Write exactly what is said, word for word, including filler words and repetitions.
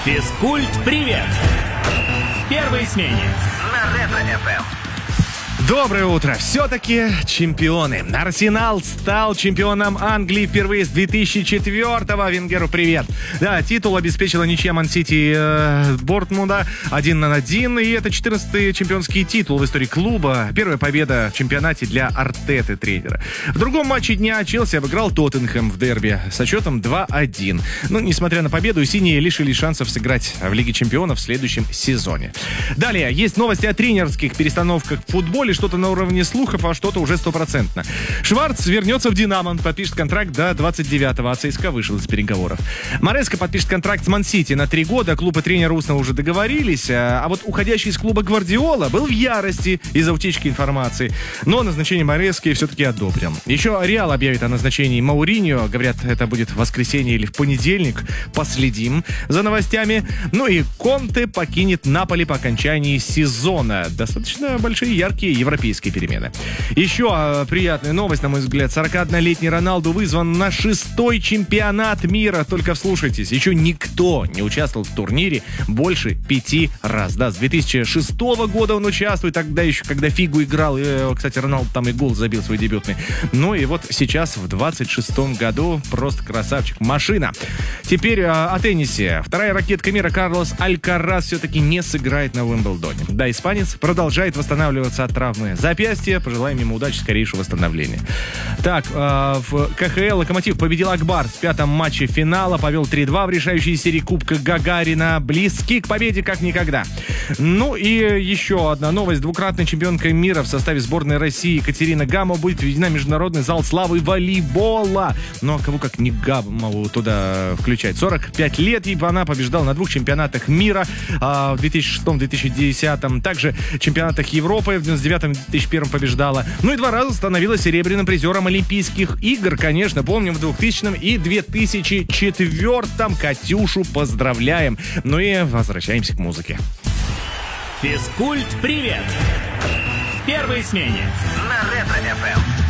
Физкульт-привет! В первой смене на Ретро-эф эм. Доброе утро! Все-таки чемпионы. Арсенал стал чемпионом Англии впервые с две тысячи четвёртого. Венгеру привет. Да, титул обеспечила ничья Ман-Сити э, Бортмунда один на один. И это четырнадцатый чемпионский титул в истории клуба. Первая победа в чемпионате для Артеты, тренера. В другом матче дня Челси обыграл Тоттенхэм в дерби со счетом два один. Но, несмотря на победу, синие лишились шансов сыграть в Лиге чемпионов в следующем сезоне. Далее, есть новости о тренерских перестановках в футболе. Что-то на уровне слухов, а что-то уже стопроцентно. Шварц вернется в «Динамо», подпишет контракт до двадцать девятого, а ЦСКА вышел из переговоров. Мореско подпишет контракт с Ман-Сити на три года. Клуб и тренер устно уже договорились. А вот уходящий из клуба Гвардиола был в ярости из-за утечки информации. Но назначение Мореско все-таки одобрил. Еще Реал объявит о назначении Мауриньо. Говорят, это будет в воскресенье или в понедельник. Последим за новостями. Ну и Конте покинет Наполи по окончании сезона. Достаточно большие, яркие европейские перемены. Еще э, приятная новость, на мой взгляд. сорокаоднолетний Роналду вызван на шестой чемпионат мира. Только вслушайтесь, еще никто не участвовал в турнире больше пяти раз. Да, с две тысячи шестого года он участвует, тогда еще, когда Фигу играл. И, кстати, Роналду там и гол забил свой дебютный. Ну и вот сейчас, в двадцать шестом году, просто красавчик. Машина. Теперь э, о теннисе. Вторая ракетка мира Карлос Алькарас все-таки не сыграет на Уимблдоне. Да, испанец продолжает восстанавливаться от травмы запястья. Пожелаем ему удачи, скорейшего восстановления. Так, э, в ка ха эл Локомотив победил Акбар в пятом матче финала, повел три два в решающей серии Кубка Гагарина. Близки к победе как никогда. Ну и еще одна новость. Двукратная чемпионка мира в составе сборной России Екатерина Гамова будет введена в Международный зал славы волейбола. Ну а кого как не Гамову туда включать? сорок пять лет, ибо она побеждала на двух чемпионатах мира э, в две тысячи шестом - две тысячи десятом, также чемпионатах Европы в девяносто девятом - две тысячи первом побеждала. Ну и два раза становилась серебряным призером Олимпийских игр. Конечно, помним, в двухтысячном и две тысячи четвёртом. Катюшу поздравляем. Ну и возвращаемся к музыке. Физкульт-привет! В первой смене на Ретро-эф эм.